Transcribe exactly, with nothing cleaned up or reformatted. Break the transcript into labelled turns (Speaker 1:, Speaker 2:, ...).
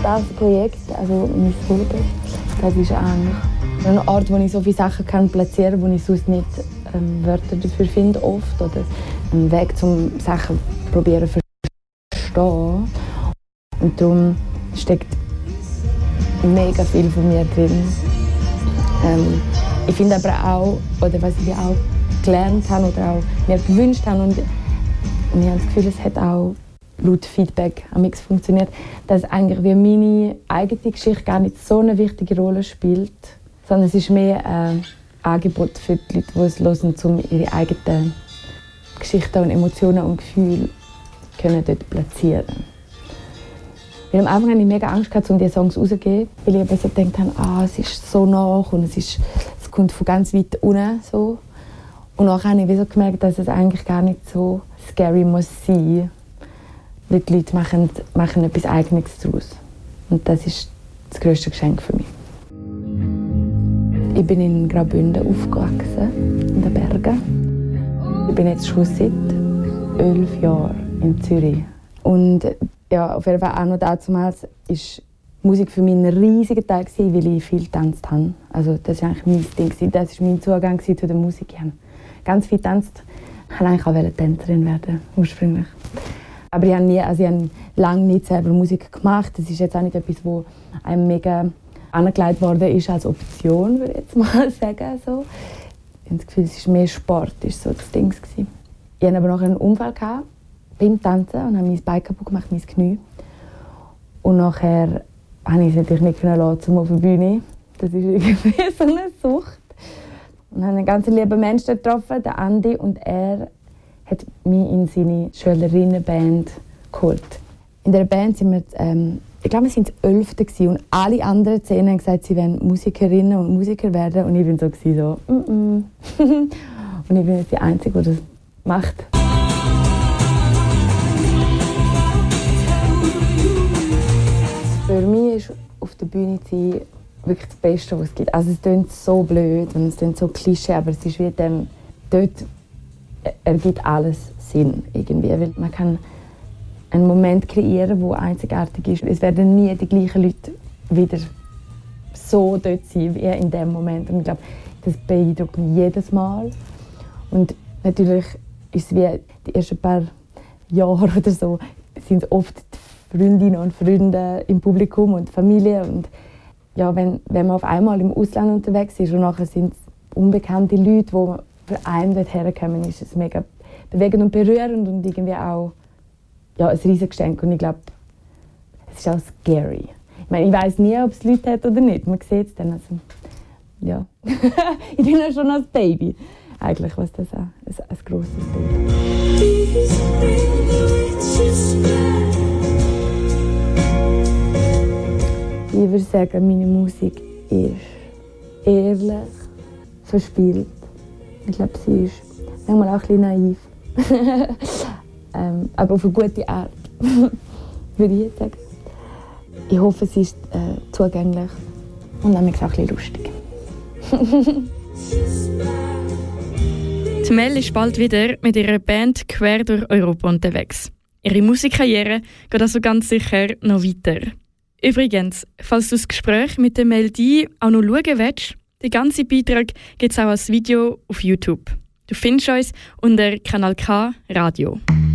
Speaker 1: das Projekt, also mein Foto, das ist eigentlich ein Ort, wo ich so viele Sachen kann platzieren kann, wo ich sonst nicht ähm, Wörter dafür finde oft. Oder einen Weg, um Sachen probieren zu verstehen. Und darum steckt mega viel von mir drin. Ähm, ich finde aber auch, oder was ich auch gelernt habe oder auch mir gewünscht habe, und, und ich habe das Gefühl, es hat auch laut Feedback am Mix funktioniert, dass eigentlich wie meine eigene Geschichte gar nicht so eine wichtige Rolle spielt, sondern es ist mehr ein Angebot für die Leute, die es hören, um ihre eigenen Geschichten und Emotionen und Gefühle können dort platzieren. Weil am Anfang hatte ich mega Angst gehabt, um diese Songs rauszugeben, weil ich aber so gedacht habe, ah, es ist so nach und es, ist, es kommt von ganz weit unten. So. Und dann habe ich so gemerkt, dass es eigentlich gar nicht so scary muss sein. Weil die Leute machen, machen etwas Eigenes daraus. Und das ist das grösste Geschenk für mich. Ich bin in Graubünden aufgewachsen, in den Bergen. Ich bin jetzt schon seit elf Jahren in Zürich. Und ja, auf jeden Fall auch noch damals war Musik für mich ein riesiger Teil, weil ich viel getanzt habe. Also das war eigentlich mein Ding. Das war mein Zugang zu der Musik. Ich habe ganz viel getanzt. Ich wollte eigentlich auch Tänzerin werden, ursprünglich. Aber ich habe, nie, also ich habe lange nicht selber Musik gemacht. Das ist jetzt auch nicht etwas, das einem mega angelegt worden ist als Option, würde ich jetzt mal sagen. So. Ich habe das Gefühl, es ist mehr Sport, ist so das Ding. Ich hatte aber noch einen Unfall gehabt, beim Tanzen und habe mein Bein kaputt gemacht, mein Knie. Und nachher konnte ich es natürlich nicht lassen, auf der Bühne. Das ist irgendwie so eine Sucht. Und habe einen ganz lieben Menschen getroffen, den Andi, und er hat mich in seine Schülerinnenband geholt. In der Band sind wir, ähm, ich glaube, wir waren das Elfte und alle anderen zehn haben gesagt, sie wollen Musikerinnen und Musiker werden. Und ich war so, so mm -mm. Und ich bin jetzt die Einzige, die das macht. Für mich ist auf der Bühne zu sein wirklich das Beste, was es gibt. Also es klingt so blöd und es klingt so klischee, aber es ist wie dann, dort ergibt alles Sinn irgendwie. Weil man kann einen Moment kreieren, der einzigartig ist. Es werden nie die gleichen Leute wieder so dort sein wie in dem Moment. Und ich glaube, das beeindruckt mich jedes Mal. Und natürlich ist es wie die ersten paar Jahre oder so, sind es oft die Freundinnen und Freunde im Publikum und Familie. Und ja, wenn, wenn man auf einmal im Ausland unterwegs ist und nachher sind es unbekannte Leute, die für einen dort herkommen, ist es mega bewegend und berührend und irgendwie auch ja, ein riesiges Geschenk. Und ich glaube, es ist auch scary. Ich meine, ich weiss nie, ob es Leute hat oder nicht. Man sieht es dann. Also, ja. Ich bin ja schon als Baby. Eigentlich was das auch. Ein, ein grosses Baby. Ich würde sagen, meine Musik ist ehrlich, verspielt. Ich glaube, sie ist manchmal auch ein bisschen naiv. ähm, aber auf eine gute Art, würde ich jetzt sagen. Ich hoffe, sie ist äh, zugänglich und nämlich auch ein bisschen lustig.
Speaker 2: Die Mel ist bald wieder mit ihrer Band quer durch Europa unterwegs. Ihre Musikkarriere geht also ganz sicher noch weiter. Übrigens, falls du das Gespräch mit der Melodie auch noch schauen willst, den ganzen Beitrag gibt es auch als Video auf YouTube. Du findest uns unter Kanal K Radio.